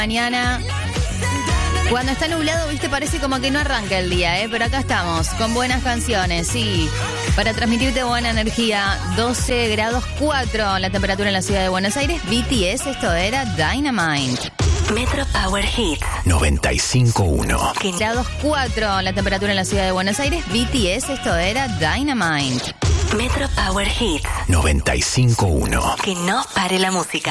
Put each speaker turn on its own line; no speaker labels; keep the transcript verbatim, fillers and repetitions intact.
Mañana, cuando está nublado, viste, parece como que no arranca el día, ¿eh? Pero acá estamos, con buenas canciones, sí. Para transmitirte buena energía, doce grados cuatro la temperatura en la ciudad de Buenos Aires. B T S, esto era Dynamite.
Metro Power Hits
noventa y cinco punto uno.
Grados cuatro la temperatura en la ciudad de Buenos Aires. B T S, esto era Dynamite.
Metro Power Hits
noventa y cinco punto uno.
Que no pare la música.